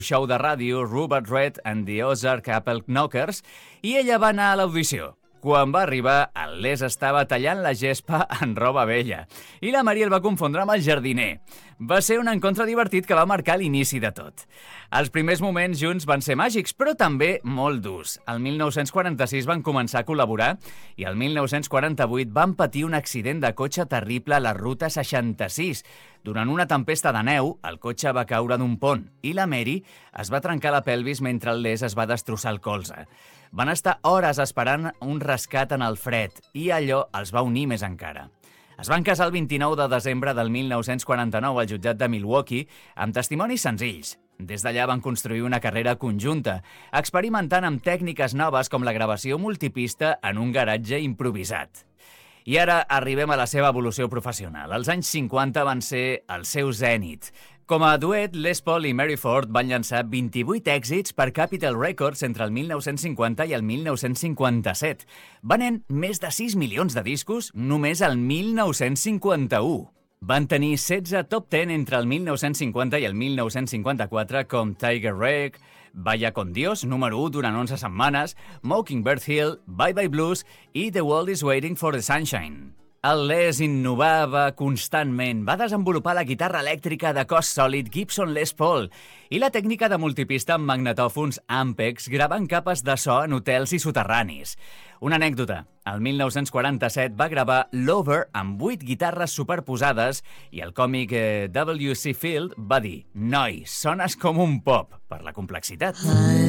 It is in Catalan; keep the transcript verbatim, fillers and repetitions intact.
show de ràdio Rupert Red and the Ozark Apple Knockers i ella va anar a l'audició. Quan va arribar, el Les estava tallant la gespa en roba vella i la Maria el va confondre amb el jardiner. Va ser un encontre divertit que va marcar l'inici de tot. Els primers moments junts van ser màgics, però també molt durs. El mil nou-cents quaranta-sis van començar a col·laborar i el mil nou-cents quaranta-vuit van patir un accident de cotxe terrible a la ruta seixanta-sis. Durant una tempesta de neu, el cotxe va caure d'un pont i la Mary es va trencar la pelvis mentre el Les es va destrossar el colze. Van estar hores esperant un rescat en el fred i allò els va unir més encara. Es van casar el vint-i-nou de desembre del mil nou-cents quaranta-nou al jutjat de Milwaukee amb testimonis senzills. Des d'allà van construir una carrera conjunta, experimentant amb tècniques noves com la gravació multipista en un garatge improvisat. I ara arribem a la seva evolució professional. Els anys cinquanta van ser el seu zènit. Com a duet, Les Paul i Mary Ford van llançar vint-i-vuit èxits per Capitol Records entre el mil nou-cents cinquanta i el mil nou-cents cinquanta-set. Venent més de sis milions de discos només el mil nou-cents cinquanta-u. Van tenir setze top deu entre el mil nou-cents cinquanta i el mil nou-cents cinquanta-quatre com Tiger Rag, Vaya con Dios, número u durant onze setmanes, Mockingbird Hill, Bye Bye Blues i The World is Waiting for the Sunshine. El Les innovava constantment, va desenvolupar la guitarra elèctrica de cos sòlid Gibson Les Paul i la tècnica de multipista amb magnetòfons Ampex gravant capes de so en hotels i soterranis. Una anècdota, el mil nou-cents quaranta-set va gravar Lover amb vuit guitarres superposades i el còmic eh, W C Field va dir «Noi, sones com un pop» per la complexitat.